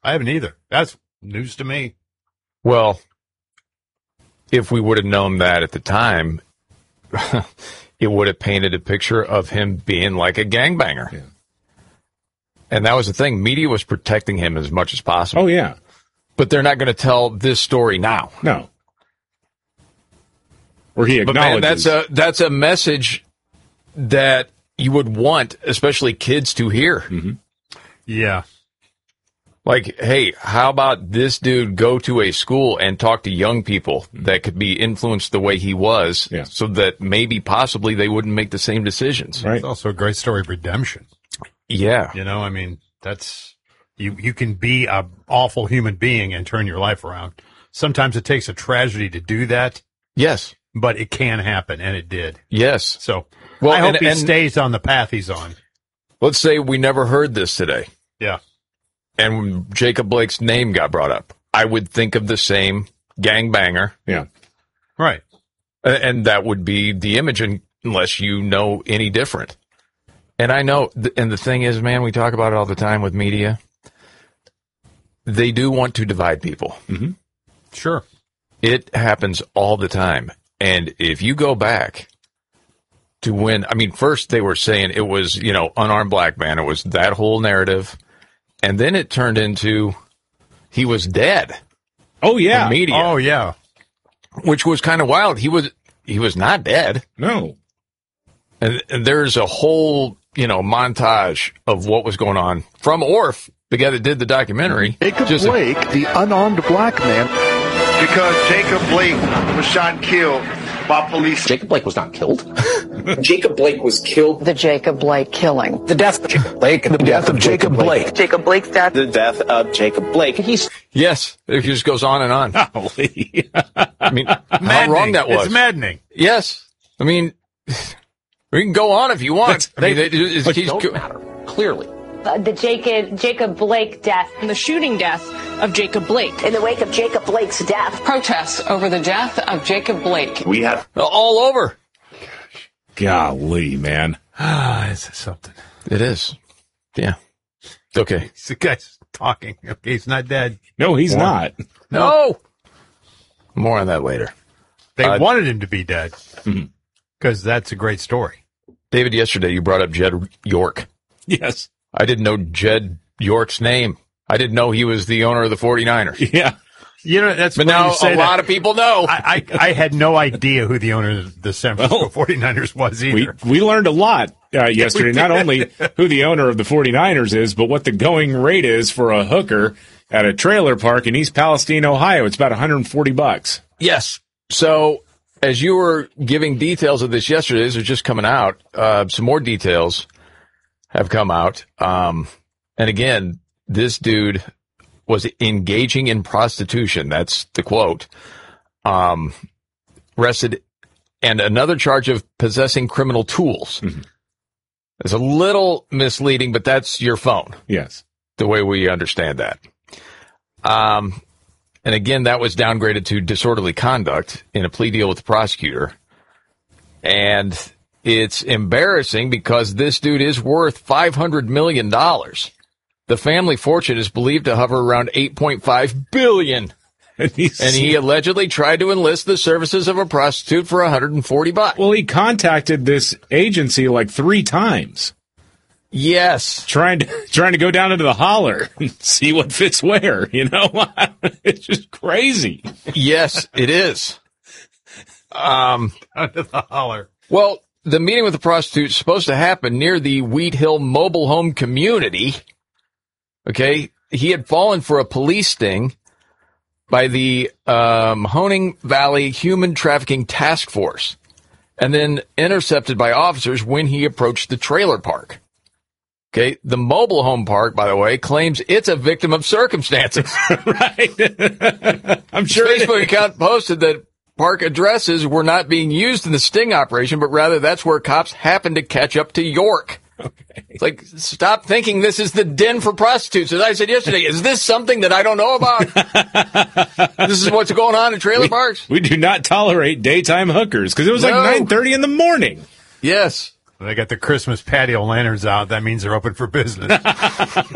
I haven't either. That's news to me. Well, if we would have known that at the time, it would have painted a picture of him being like a gangbanger. Yeah. And that was the thing. Media was protecting him as much as possible. Oh, yeah. But they're not going to tell this story now. No. Where he acknowledges. But man, that's a message that you would want, especially kids, to hear. Mm-hmm. Yeah. Like, hey, how about this dude go to a school and talk to young people that could be influenced the way he was, so that maybe possibly they wouldn't make the same decisions. Right. It's also a great story of redemption. Yeah. You know, I mean, that's you can be a awful human being and turn your life around. Sometimes it takes a tragedy to do that. Yes. But it can happen, and it did. Yes. So well, I hope he stays on the path he's on. Let's say we never heard this today. Yeah. And when Jacob Blake's name got brought up, I would think of the same gangbanger. Yeah. Right. And that would be the image unless you know any different. And I know, and the thing is, man, we talk about it all the time with media. They do want to divide people. Mm-hmm. Sure. It happens all the time. And if you go back to when, I mean, first they were saying it was, unarmed black man. It was that whole narrative. And then it turned into he was dead. Oh, yeah. Media. Oh, yeah. Which was kind of wild. He was not dead. No. And there's a whole, montage of what was going on from Orff, the guy that did the documentary. Jacob Blake, the unarmed black man. Because Jacob Blake was shot and killed by police. Jacob Blake was not killed. Jacob Blake was killed. The Jacob Blake killing. The death of Jacob Blake. The death of Jacob Blake. Jacob Blake's death. The death of Jacob Blake. Yes, it just goes on and on. Golly. I mean, how wrong that was. It's maddening. Yes. I mean, we can go on if you want. It don't matter, clearly. The Jacob Blake death. And the shooting death of Jacob Blake. In the wake of Jacob Blake's death. Protests over the death of Jacob Blake. We have all over. Golly, man. It's something. It is. Yeah. Okay. The guy's talking. Okay, he's not dead. No, he's not. No. More on that later. They wanted him to be dead because that's a great story. David, yesterday you brought up Jed York. Yes. I didn't know Jed York's name. I didn't know he was the owner of the 49ers. Yeah. That's but now a lot of people know. I had no idea who the owner of the San Francisco 49ers was either. We learned a lot yesterday, not only who the owner of the 49ers is, but what the going rate is for a hooker at a trailer park in East Palestine, Ohio. It's about $140. Yes. So as you were giving details of this yesterday, this was just coming out. Some more details have come out. And again, this dude was engaging in prostitution. That's the quote. Arrested, and another charge of possessing criminal tools. Mm-hmm. It's a little misleading, but that's your phone. Yes. The way we understand that. And again, that was downgraded to disorderly conduct in a plea deal with the prosecutor. And it's embarrassing because this dude is worth $500 million. The family fortune is believed to hover around $8.5 billion. And he allegedly tried to enlist the services of a prostitute for $140. Well, he contacted this agency like 3 times. Yes. Trying to go down into the holler and see what fits where, It's just crazy. Yes, it is. Under the holler. Well, the meeting with the prostitute is supposed to happen near the Wheat Hill mobile home community. Okay. He had fallen for a police sting by the Mahoning Valley Human Trafficking Task Force and then intercepted by officers when he approached the trailer park. Okay. The mobile home park, by the way, claims it's a victim of circumstances. Right. I'm sure. His Facebook account posted that park addresses were not being used in the sting operation, but rather that's where cops happened to catch up to York. Okay. It's like, stop thinking this is the den for prostitutes. As I said yesterday, is this something that I don't know about? This is what's going on in trailer parks? We do not tolerate daytime hookers because it was like 9:30 in the morning. Yes. They got the Christmas patio lanterns out. That means they're open for business.